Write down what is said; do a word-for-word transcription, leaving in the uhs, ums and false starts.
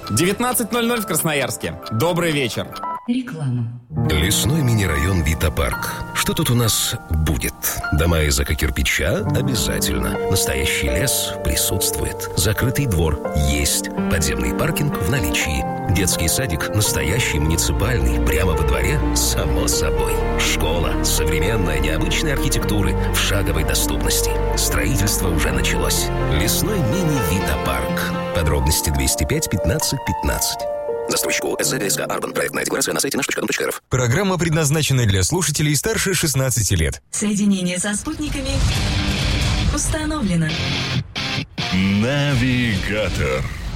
девятнадцать ноль ноль в Красноярске. Добрый вечер. Реклама. Лесной мини-район Вита-парк. Что тут у нас будет? Дома из эко-кирпича? Обязательно. Настоящий лес присутствует. Закрытый двор есть. Подземный паркинг в наличии. Детский садик настоящий, муниципальный. Прямо во дворе? Само собой. Школа современной, необычной архитектуры в шаговой доступности. Строительство уже началось. Лесной мини-Вита-парк. Подробности двести пять пятнадцать пятнадцать. Застройщику СЗГСК Арбан. Проектная декларация на сайте наш точка ком точка эр эф. Программа предназначена для слушателей старше шестнадцати лет. Соединение со спутниками установлено. Навигатор.